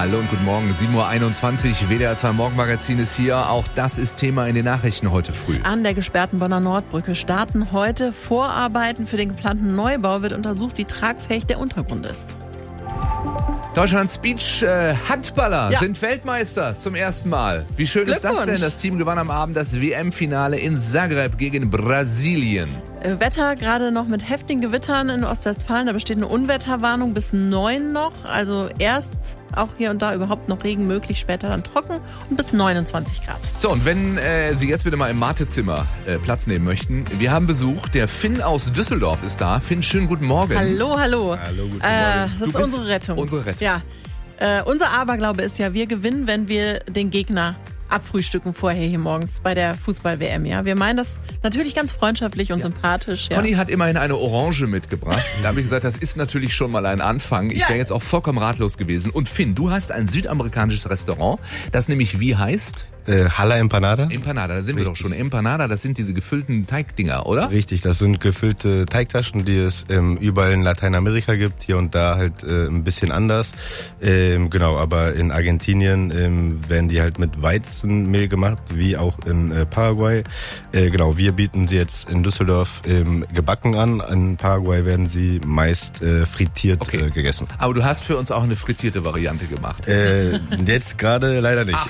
Hallo und guten Morgen, 7.21 Uhr, WDR 2 Morgenmagazin ist hier. Auch das ist Thema in den Nachrichten heute früh. An der gesperrten Bonner Nordbrücke starten heute Vorarbeiten für den geplanten Neubau. Wird untersucht, wie tragfähig der Untergrund ist. Deutschlands Beach-Handballer sind Weltmeister zum ersten Mal. Wie schön ist das denn? Das Team gewann am Abend das WM-Finale in Zagreb gegen Brasilien. Wetter gerade noch mit heftigen Gewittern in Ostwestfalen. Da besteht eine Unwetterwarnung bis 9 noch. Also erst auch hier und da überhaupt noch Regen möglich, später dann trocken und bis 29 Grad. So, und wenn Sie jetzt bitte mal im Matezimmer Platz nehmen möchten. Wir haben Besuch. Der Finn aus Düsseldorf ist da. Finn, schönen guten Morgen. Hallo. Hallo, guten Morgen. Das ist unsere Rettung. Unsere Rettung. Ja. Unser Aberglaube ist ja, wir gewinnen, wenn wir den Gegner abfrühstücken vorher hier morgens bei der Fußball-WM. Ja, wir meinen das natürlich ganz freundschaftlich und sympathisch. Ja. Conny hat immerhin eine Orange mitgebracht. Da habe ich gesagt, das ist natürlich schon mal ein Anfang. Ich wäre jetzt auch vollkommen ratlos gewesen. Und Finn, du hast ein südamerikanisches Restaurant, das nämlich wie heißt? Hala Empanada. Empanada, da sind wir doch schon. Empanada, das sind diese gefüllten Teigdinger, oder? Richtig, das sind gefüllte Teigtaschen, die es überall in Lateinamerika gibt, hier und da halt ein bisschen anders. Genau, aber in Argentinien werden die halt mit Weizenmehl gemacht, wie auch in Paraguay. Genau, wir bieten sie jetzt in Düsseldorf gebacken an. In Paraguay werden sie meist frittiert gegessen. Aber du hast für uns auch eine frittierte Variante gemacht. Jetzt gerade leider nicht.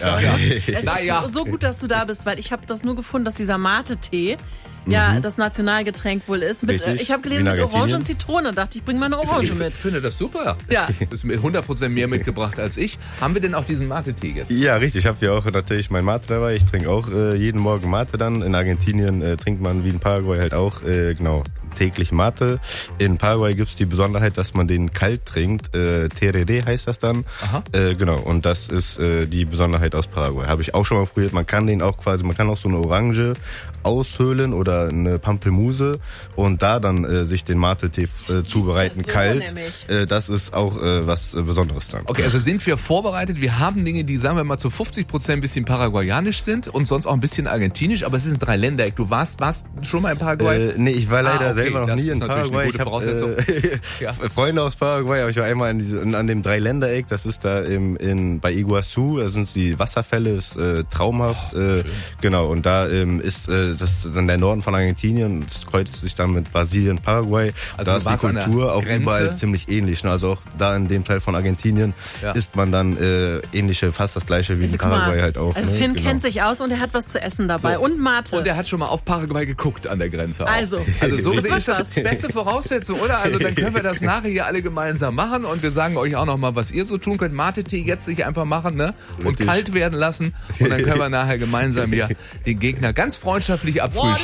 So gut, dass du da bist, weil ich habe das nur gefunden, dass dieser Mate-Tee das Nationalgetränk wohl ist. Ich habe gelesen mit Orange und Zitrone, dachte ich, bring mal eine Orange mit. Ich finde das super. Ja. Du hast mir 100% mehr mitgebracht als ich. Haben wir denn auch diesen Mate-Tee jetzt? Ja, richtig. Ich habe hier auch natürlich mein Mate dabei. Ich trinke auch jeden Morgen Mate dann. In Argentinien trinkt man wie in Paraguay halt auch, täglich Mate. In Paraguay gibt's die Besonderheit, dass man den kalt trinkt. Tereré heißt das dann. Genau, und das ist die Besonderheit aus Paraguay. Habe ich auch schon mal probiert. Man kann den auch man kann auch so eine Orange aushöhlen oder eine Pampelmuse und da dann sich den Mate-Tee zubereiten, kalt. Das ist auch was Besonderes dann. Okay, also sind wir vorbereitet. Wir haben Dinge, die, sagen wir mal, zu 50% ein bisschen paraguayanisch sind und sonst auch ein bisschen argentinisch, aber es ist ein Dreiländereck. Du warst schon mal in Paraguay? Nee, ich war leider selber noch nie in Paraguay. Eine gute Voraussetzung. Ich habe Freunde aus Paraguay, aber ich war einmal an dem Dreiländereck, das ist da bei Iguazu, da sind die Wasserfälle, ist traumhaft. Genau, und da ist das dann der Norden von Argentinien, das kreuzt sich dann mit Brasilien, Paraguay. Also da ist die Kultur auch überall ziemlich ähnlich. Also auch da in dem Teil von Argentinien isst man dann fast das gleiche wie in Paraguay halt auch. Also Finn kennt sich aus und er hat was zu essen dabei und Mate. Und er hat schon mal auf Paraguay geguckt an der Grenze auch. Also so ist das die beste Voraussetzung, oder? Also dann können wir das nachher hier alle gemeinsam machen und wir sagen euch auch noch mal, was ihr so tun könnt. Mate-Tee jetzt nicht einfach machen, ne? Und kalt werden lassen und dann können wir nachher gemeinsam hier den Gegner ganz freundschaftlich abfrühstücken.